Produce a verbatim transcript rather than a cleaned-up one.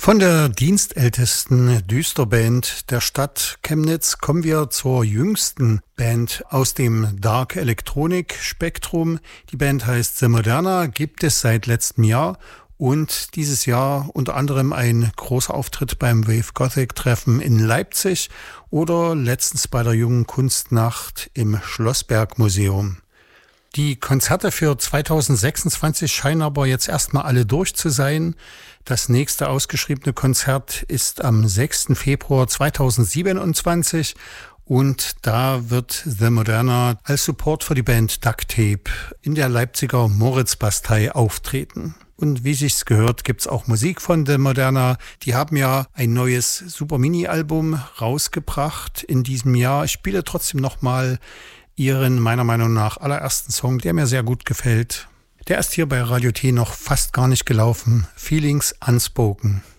Von der dienstältesten Düsterband der Stadt Chemnitz kommen wir zur jüngsten Band aus dem Dark Electronic Spektrum. Die Band heißt The Moderna, gibt es seit letztem Jahr und dieses Jahr unter anderem ein großer Auftritt beim Wave Gothic Treffen in Leipzig oder letztens bei der Jungen Kunstnacht im Schlossberg Museum. Die Konzerte für zweitausendsechsundzwanzig scheinen aber jetzt erstmal alle durch zu sein. Das nächste ausgeschriebene Konzert ist am sechsten Februar zweitausendsiebenundzwanzig und da wird The Moderna als Support für die Band Duct Tape in der Leipziger Moritzbastei auftreten. Und wie sich's gehört, gibt's auch Musik von The Moderna. Die haben ja ein neues Super Mini-Album rausgebracht in diesem Jahr. Ich spiele trotzdem nochmal ihren meiner Meinung nach allerersten Song, der mir sehr gut gefällt. Der ist hier bei Radio T noch fast gar nicht gelaufen. Feelings Unspoken.